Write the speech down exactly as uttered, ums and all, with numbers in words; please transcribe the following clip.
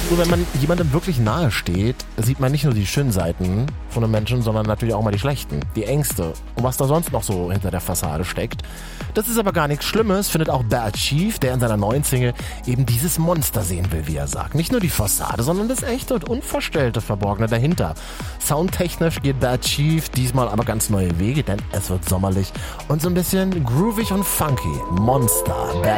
Nur wenn man jemandem wirklich nahe steht, sieht man nicht nur die schönen Seiten von einem Menschen, sondern natürlich auch mal die schlechten, die Ängste und was da sonst noch so hinter der Fassade steckt. Das ist aber gar nichts Schlimmes, findet auch Bad Chief, der in seiner neuen Single eben dieses Monster sehen will, wie er sagt. Nicht nur die Fassade, sondern das echte und unverstellte Verborgene dahinter. Soundtechnisch geht Bad Chief diesmal aber ganz neue Wege, denn es wird sommerlich und so ein bisschen groovig und funky. Monster, Bad